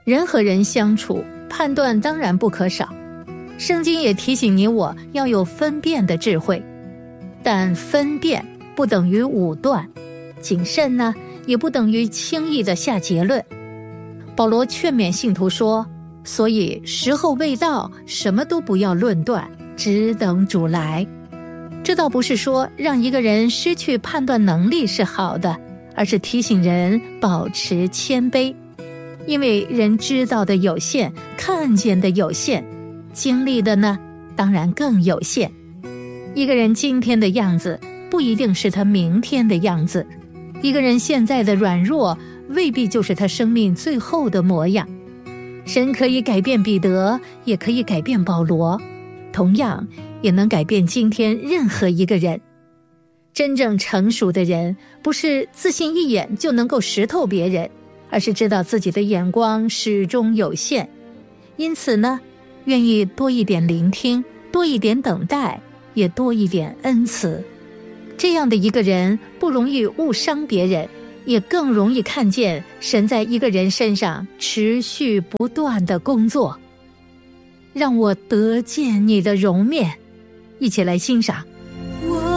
人和人相处，判断当然不可少。圣经也提醒你我要有分辨的智慧，但分辨不等于武断，谨慎呢，也不等于轻易的下结论。保罗劝勉信徒说，所以时候未到，什么都不要论断，只等主来。这倒不是说让一个人失去判断能力是好的，而是提醒人保持谦卑。因为人知道的有限，看见的有限，经历的呢，当然更有限。一个人今天的样子，不一定是他明天的样子。一个人现在的软弱，未必就是他生命最后的模样。神可以改变彼得，也可以改变保罗，同样也能改变今天任何一个人。真正成熟的人，不是自信一眼就能够识透别人，而是知道自己的眼光始终有限。因此呢，愿意多一点聆听，多一点等待，也多一点恩慈。这样的一个人不容易误伤别人，也更容易看见神在一个人身上持续不断的工作。让我得见你的容面，一起来欣赏